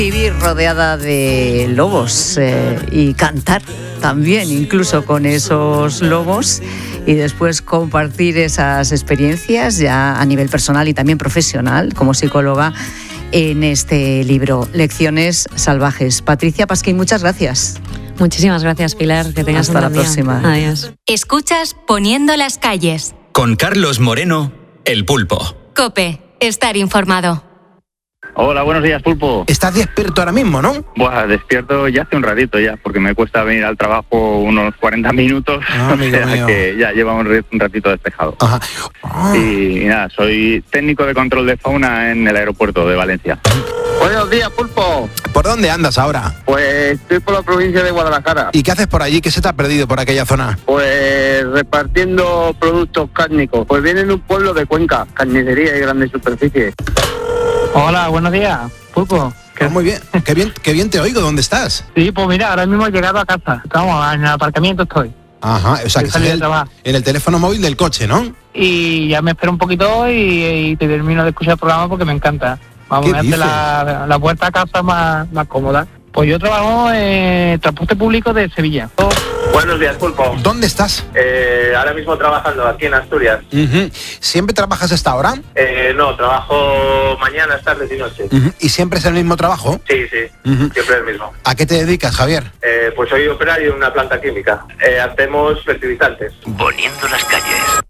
Vivir rodeada de lobos y cantar también, incluso con esos lobos, y después compartir esas experiencias ya a nivel personal y también profesional como psicóloga en este libro, Lecciones Salvajes. Patricia Pasquín, muchas gracias. Muchísimas gracias, Pilar. Que tengas un buen día. Hasta la próxima. Adiós. Escuchas Poniendo las calles. Con Carlos Moreno, El Pulpo. COPE. Estar informado. Hola, buenos días, Pulpo. Estás despierto ahora mismo, ¿no? Buah, despierto ya hace un ratito ya, porque me cuesta venir al trabajo unos 40 minutos, o sea que ya lleva un ratito despejado. Ajá. Y nada, soy técnico de control de fauna en el aeropuerto de Valencia. Buenos días, Pulpo. ¿Por dónde andas ahora? Pues estoy por la provincia de Guadalajara. ¿Y qué haces por allí? ¿Qué se te ha perdido por aquella zona? Pues repartiendo productos cárnicos. Pues viene de un pueblo de Cuenca, carnicería y grandes superficies. Hola, buenos días, Pulpo. Muy bien, qué bien te oigo. ¿Dónde estás? Sí, pues mira, ahora mismo he llegado a casa. Estamos en el aparcamiento, estoy. Ajá, o sea que estás en el teléfono móvil del coche, ¿no? Y ya me espero un poquito y te termino de escuchar el programa porque me encanta. Vamos a hacer la puerta a casa más cómoda. Pues yo trabajo en transporte público de Sevilla. Buenos días, Pulpo. ¿Dónde estás? Ahora mismo trabajando aquí en Asturias. ¿Siempre trabajas a esta hora? No, trabajo mañanas, tardes y noches. ¿Y siempre es el mismo trabajo? Sí, siempre el mismo. ¿A qué te dedicas, Javier? Pues soy operario en una planta química. Hacemos fertilizantes. Poniendo las calles.